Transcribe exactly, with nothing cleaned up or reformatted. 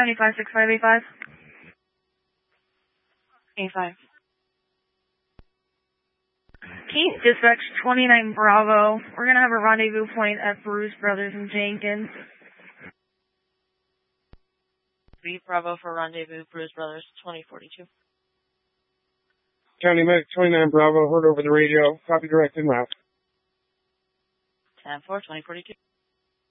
seventy-five, six five eight five. eight five. Key dispatch twenty-nine Bravo. We're going to have a rendezvous point at Bruce Brothers in Jenkins. B Bravo for rendezvous, Bruce Brothers, twenty forty-two. County Medic twenty-nine Bravo, heard over the radio. Copy direct en route. ten four, twenty forty-two.